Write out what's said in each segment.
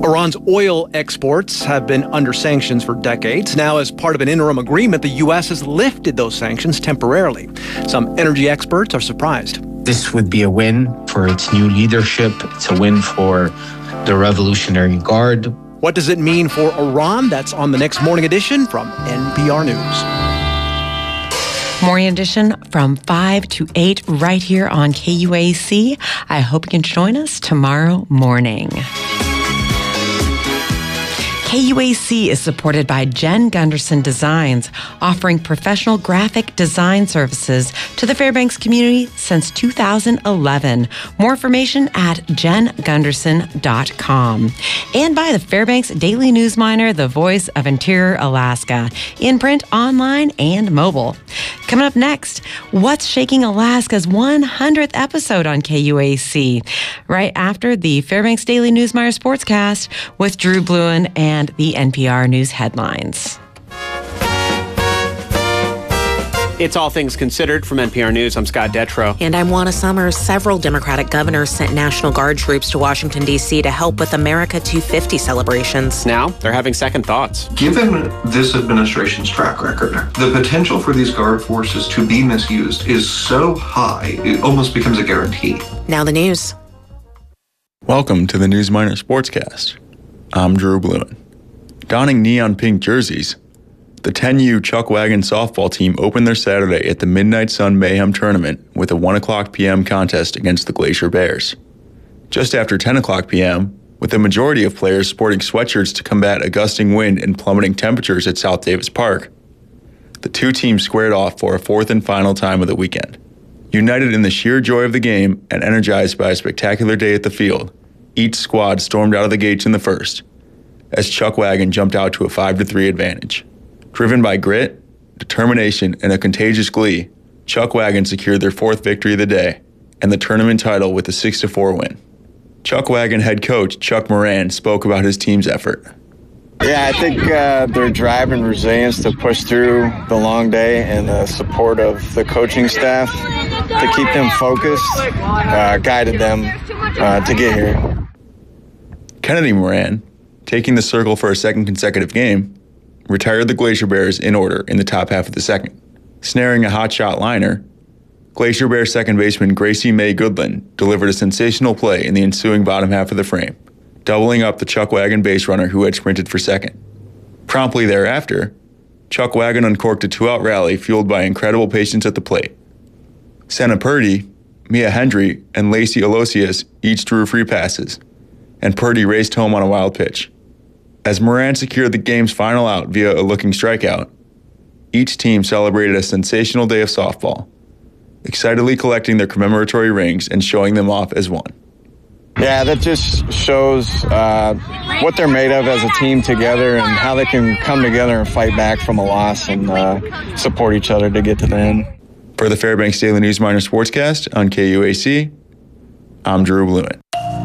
Iran's oil exports have been under sanctions for decades. Now, as part of an interim agreement, the U.S. has lifted those sanctions temporarily. Some energy experts are surprised. This would be a win for its new leadership. It's a win for the Revolutionary Guard. What does it mean for Iran? That's on the next Morning Edition from NPR News. Morning Edition from 5 to 8 right here on KUAC. I hope you can join us tomorrow morning. KUAC is supported by Jen Gunderson Designs, offering professional graphic design services to the Fairbanks community since 2011. More information at jengunderson.com. And by the Fairbanks Daily News Miner, the voice of Interior Alaska, in print, online, and mobile. Coming up next, what's shaking Alaska's 100th episode on KUAC? Right after the Fairbanks Daily News Miner Sportscast with Drew Bluen and the NPR News headlines. It's All Things Considered from NPR News. I'm Scott Detrow. And I'm Juana Summers. Several Democratic governors sent National Guard troops to Washington, D.C. to help with America 250 celebrations. Now they're having second thoughts. Given this administration's track record, the potential for these Guard forces to be misused is so high, it almost becomes a guarantee. Now the news. Welcome to the News Miner Sportscast. I'm Drew Bluen. Donning neon pink jerseys, the 10U Chuckwagon softball team opened their Saturday at the Midnight Sun Mayhem Tournament with a 1 o'clock p.m. contest against the Glacier Bears. Just after 10 o'clock p.m., with the majority of players sporting sweatshirts to combat a gusting wind and plummeting temperatures at South Davis Park, the two teams squared off for a fourth and final time of the weekend. United in the sheer joy of the game and energized by a spectacular day at the field, each squad stormed out of the gates in the first, as Chuckwagon jumped out to a 5-3 advantage. Driven by grit, determination, and a contagious glee, Chuckwagon secured their fourth victory of the day and the tournament title with a 6-4 win. Chuckwagon head coach Chuck Moran spoke about his team's effort. Yeah, I think their drive and resilience to push through the long day and the support of the coaching staff to keep them focused guided them to get here. Kennedy Moran, taking the circle for a second consecutive game, retired the Glacier Bears in order in the top half of the second. Snaring a hot-shot liner, Glacier Bears second baseman Gracie Mae Goodland delivered a sensational play in the ensuing bottom half of the frame, doubling up the Chuckwagon base runner who had sprinted for second. Promptly thereafter, Chuckwagon uncorked a two-out rally fueled by incredible patience at the plate. Senna Purdy, Mia Hendry, and Lacey Aloysius each drew free passes, and Purdy raced home on a wild pitch. As Moran secured the game's final out via a looking strikeout, each team celebrated a sensational day of softball, excitedly collecting their commemoratory rings and showing them off as one. Yeah, that just shows what they're made of as a team together and how they can come together and fight back from a loss and support each other to get to the end. For the Fairbanks Daily News Miner Sportscast on KUAC, I'm Drew Bluen.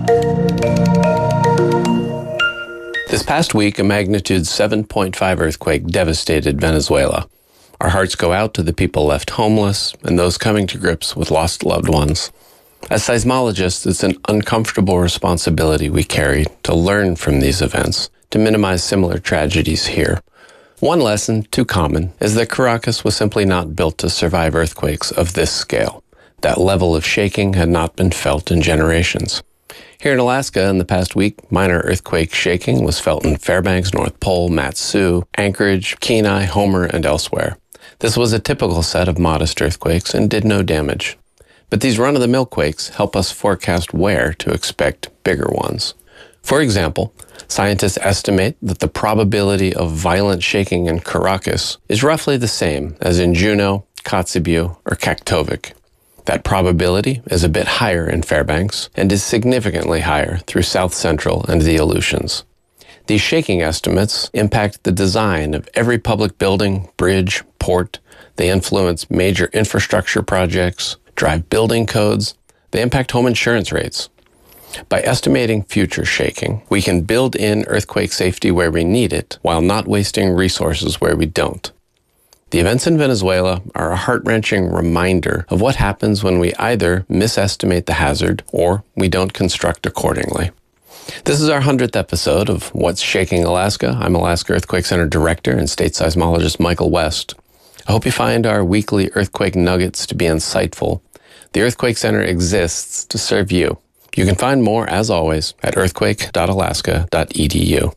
This past week, a magnitude 7.5 earthquake devastated Venezuela. Our hearts go out to the people left homeless and those coming to grips with lost loved ones. As seismologists, it's an uncomfortable responsibility we carry to learn from these events, to minimize similar tragedies here. One lesson, too common, is that Caracas was simply not built to survive earthquakes of this scale. That level of shaking had not been felt in generations. Here in Alaska, in the past week, minor earthquake shaking was felt in Fairbanks, North Pole, Mat-Su, Anchorage, Kenai, Homer, and elsewhere. This was a typical set of modest earthquakes and did no damage. But these run-of-the-mill quakes help us forecast where to expect bigger ones. For example, scientists estimate that the probability of violent shaking in Caracas is roughly the same as in Juneau, Kotzebue, or Kaktovik. That probability is a bit higher in Fairbanks and is significantly higher through South Central and the Aleutians. These shaking estimates impact the design of every public building, bridge, port. They influence major infrastructure projects, drive building codes. They impact home insurance rates. By estimating future shaking, we can build in earthquake safety where we need it while not wasting resources where we don't. The events in Venezuela are a heart-wrenching reminder of what happens when we either misestimate the hazard or we don't construct accordingly. This is our 100th episode of What's Shaking Alaska. I'm Alaska Earthquake Center Director and State Seismologist Michael West. I hope you find our weekly earthquake nuggets to be insightful. The Earthquake Center exists to serve you. You can find more, as always, at earthquake.alaska.edu.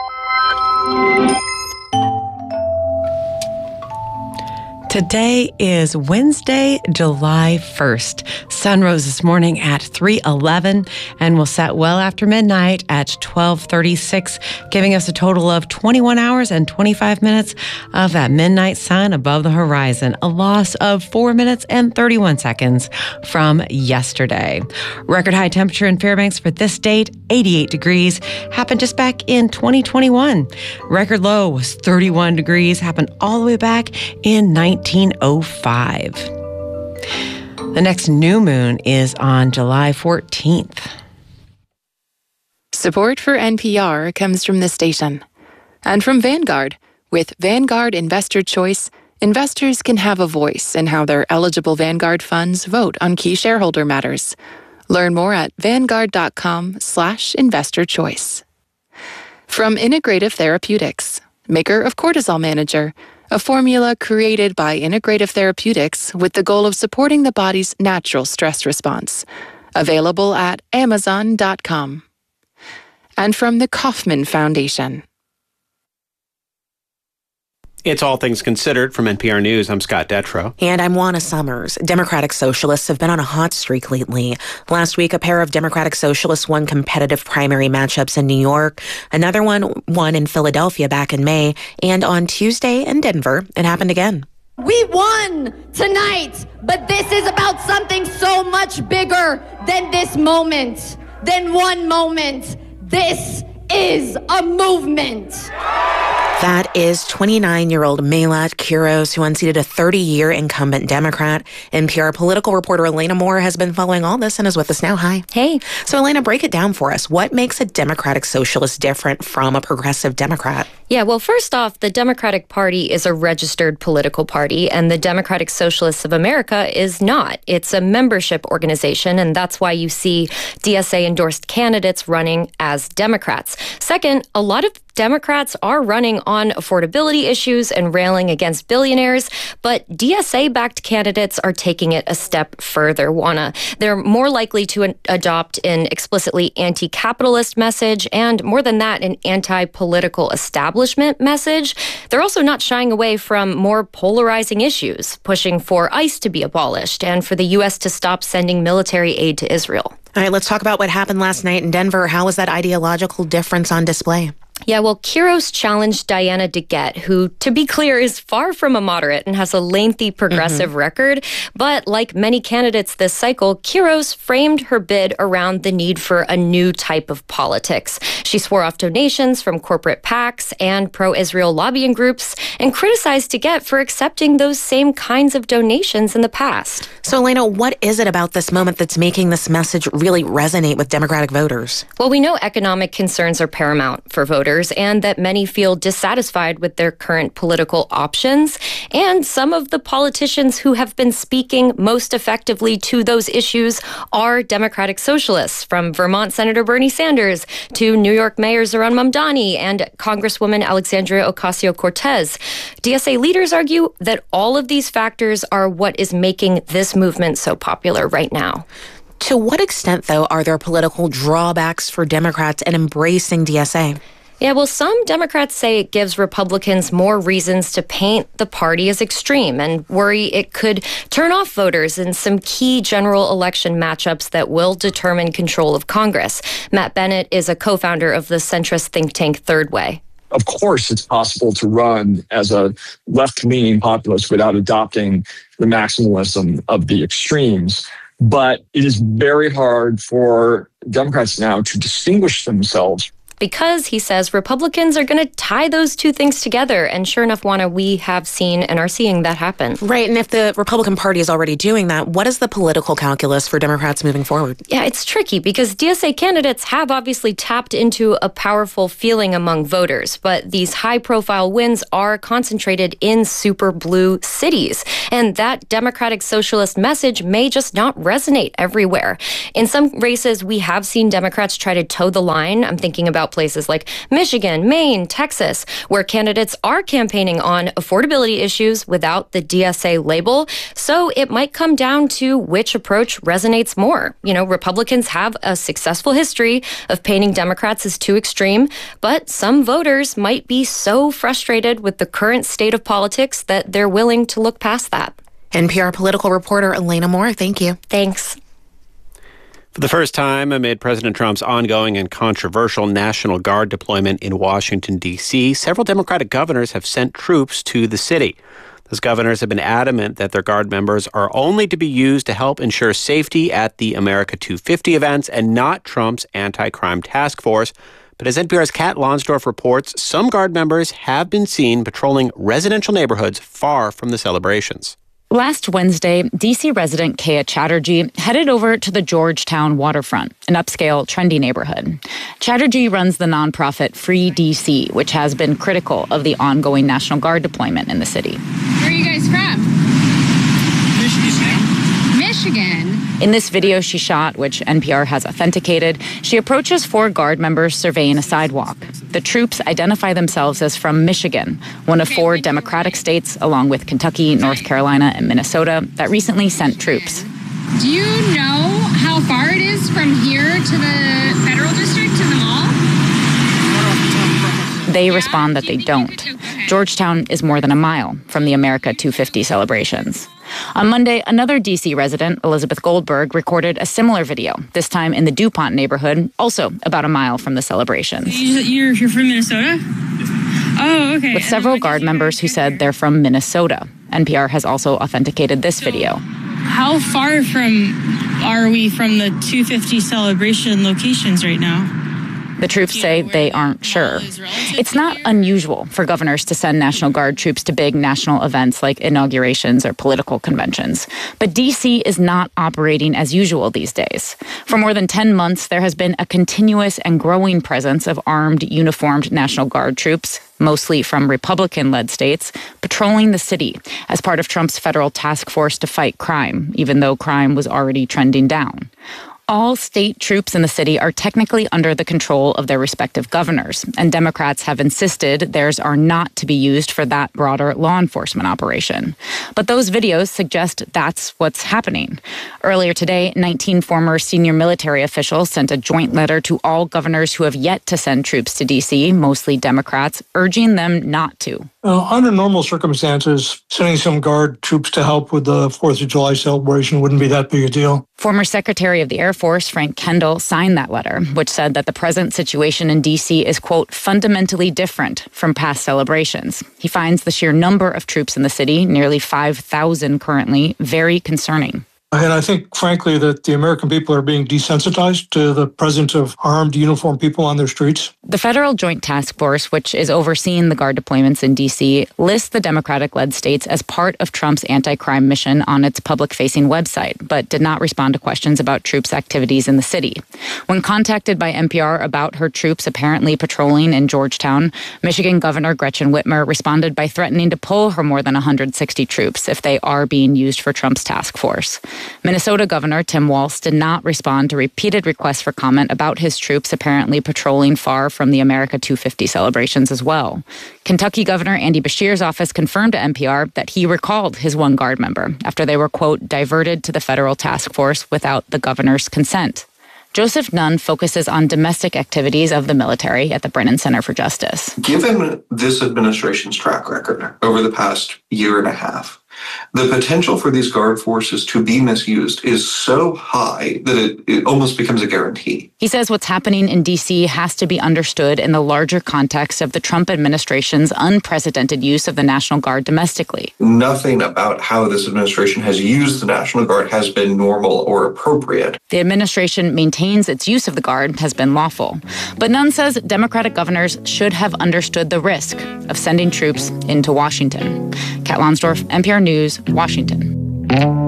Today is Wednesday, July 1st. Sun rose this morning at 3:11 and will set well after midnight at 12:36, giving us a total of 21 hours and 25 minutes of that midnight sun above the horizon, a loss of 4 minutes and 31 seconds from yesterday. Record high temperature in Fairbanks for this date, 88 degrees, happened just back in 2021. Record low was 31 degrees, happened all the way back in 1905. The next new moon is on July 14th. Support for NPR comes from the station and from Vanguard. With Vanguard Investor Choice, investors can have a voice in how their eligible Vanguard funds vote on key shareholder matters. Learn more at vanguard.com/investor choice. From Integrative Therapeutics, maker of Cortisol Manager, a formula created by Integrative Therapeutics with the goal of supporting the body's natural stress response. Available at amazon.com. And from the Kauffman Foundation. It's All Things Considered from NPR News. I'm Scott Detrow. And I'm Juana Summers. Democratic Socialists have been on a hot streak lately. Last week, a pair of Democratic Socialists won competitive primary matchups in New York. Another one won in Philadelphia back in May. And on Tuesday in Denver, it happened again. We won tonight, but this is about something so much bigger than this moment, than one moment. This is a movement. That is 29-year-old Melat Quiros, who unseated a 30-year incumbent Democrat. NPR political reporter Elena Moore has been following all this and is with us now. Hi. Hey. So, Elena, break it down for us. What makes a Democratic Socialist different from a progressive Democrat? Yeah, well, first off, the Democratic Party is a registered political party, and the Democratic Socialists of America is not. It's a membership organization, and that's why you see DSA-endorsed candidates running as Democrats. Second, a lot of Democrats are running on affordability issues and railing against billionaires, but DSA-backed candidates are taking it a step further, Juana. They're more likely to adopt an explicitly anti-capitalist message and, more than that, an anti-political establishment message. They're also not shying away from more polarizing issues, pushing for ICE to be abolished and for the U.S. to stop sending military aid to Israel. All right, let's talk about what happened last night in Denver. How was that ideological difference on display? Yeah, well, Quiros challenged Diana DeGette, who, to be clear, is far from a moderate and has a lengthy progressive record. But like many candidates this cycle, Quiros framed her bid around the need for a new type of politics. She swore off donations from corporate PACs and pro-Israel lobbying groups and criticized DeGette for accepting those same kinds of donations in the past. So, Elena, what is it about this moment that's making this message really resonate with Democratic voters? Well, we know economic concerns are paramount for voters, and that many feel dissatisfied with their current political options. And some of the politicians who have been speaking most effectively to those issues are Democratic Socialists, from Vermont Senator Bernie Sanders to New York Mayor Zohran Mamdani and Congresswoman Alexandria Ocasio-Cortez. DSA leaders argue that all of these factors are what is making this movement so popular right now. To what extent, though, are there political drawbacks for Democrats in embracing DSA? Yeah, well, some Democrats say it gives Republicans more reasons to paint the party as extreme and worry it could turn off voters in some key general election matchups that will determine control of Congress. Matt Bennett is a co-founder of the centrist think tank Third Way. Of course, it's possible to run as a left-leaning populist without adopting the maximalism of the extremes. But it is very hard for Democrats now to distinguish themselves because he says Republicans are going to tie those two things together. And sure enough, Juana, we have seen and are seeing that happen. Right. And if the Republican Party is already doing that, what is the political calculus for Democrats moving forward? Yeah, it's tricky because DSA candidates have obviously tapped into a powerful feeling among voters, but these high-profile wins are concentrated in super blue cities. And that Democratic Socialist message may just not resonate everywhere. In some races, we have seen Democrats try to toe the line. I'm thinking about places like Michigan, Maine, Texas, where candidates are campaigning on affordability issues without the DSA label. So it might come down to which approach resonates more. You know, Republicans have a successful history of painting Democrats as too extreme, but some voters might be so frustrated with the current state of politics that they're willing to look past that. NPR political reporter Elena Moore, thank you. Thanks. For the first time amid President Trump's ongoing and controversial National Guard deployment in Washington, D.C., several Democratic governors have sent troops to the city. Those governors have been adamant that their Guard members are only to be used to help ensure safety at the America 250 events and not Trump's anti-crime task force. But as NPR's Kat Lonsdorf reports, some Guard members have been seen patrolling residential neighborhoods far from the celebrations. Last Wednesday, D.C. resident Kea Chatterjee headed over to the Georgetown waterfront, an upscale, trendy neighborhood. Chatterjee runs the nonprofit Free D.C., which has been critical of the ongoing National Guard deployment in the city. Where are you guys from? Michigan. In this video she shot, which NPR has authenticated, she approaches 4 Guard members surveying a sidewalk. The troops identify themselves as from Michigan, one of 4 Democratic states, along with Kentucky, North Carolina, and Minnesota, that recently sent troops. Do you know how far it is from here to the federal district, to the mall? They respond that they don't. Georgetown is more than a mile from the America 250 celebrations. On Monday, another D.C. resident, Elizabeth Goldberg, recorded a similar video, this time in the DuPont neighborhood, also about a mile from the celebrations. You're from Minnesota? Oh, okay. With several Guard members who said they're from Minnesota. NPR has also authenticated this video. How far are we from the 250 celebration locations right now? The troops say they aren't sure. It's not unusual for governors to send National Guard troops to big national events like inaugurations or political conventions. But D.C. is not operating as usual these days. For more than 10 months, there has been a continuous and growing presence of armed, uniformed National Guard troops, mostly from Republican-led states, patrolling the city as part of Trump's federal task force to fight crime, even though crime was already trending down. All state troops in the city are technically under the control of their respective governors, and Democrats have insisted theirs are not to be used for that broader law enforcement operation. But those videos suggest that's what's happening. Earlier today, 19 former senior military officials sent a joint letter to all governors who have yet to send troops to D.C., mostly Democrats, urging them not to. Under normal circumstances, sending some Guard troops to help with the 4th of July celebration wouldn't be that big a deal. Former Secretary of the Air Force Frank Kendall signed that letter, which said that the present situation in D.C. is, quote, fundamentally different from past celebrations. He finds the sheer number of troops in the city, nearly 5,000 currently, very concerning. And I think, frankly, that the American people are being desensitized to the presence of armed, uniformed people on their streets. The Federal Joint Task Force, which is overseeing the Guard deployments in D.C., lists the Democratic-led states as part of Trump's anti-crime mission on its public-facing website, but did not respond to questions about troops' activities in the city. When contacted by NPR about her troops apparently patrolling in Georgetown, Michigan Governor Gretchen Whitmer responded by threatening to pull her more than 160 troops if they are being used for Trump's task force. Minnesota Governor Tim Walz did not respond to repeated requests for comment about his troops apparently patrolling far from the America 250 celebrations as well. Kentucky Governor Andy Beshear's office confirmed to NPR that he recalled his one Guard member after they were, quote, diverted to the federal task force without the governor's consent. Joseph Nunn focuses on domestic activities of the military at the Brennan Center for Justice. Given this administration's track record over the past year and a half, The potential for these Guard forces to be misused is so high that it almost becomes a guarantee. He says what's happening in D.C. has to be understood in the larger context of the Trump administration's unprecedented use of the National Guard domestically. Nothing about how this administration has used the National Guard has been normal or appropriate. The administration maintains its use of the Guard has been lawful. But Nunn says Democratic governors should have understood the risk of sending troops into Washington. Kat Lonsdorf, NPR News, Washington.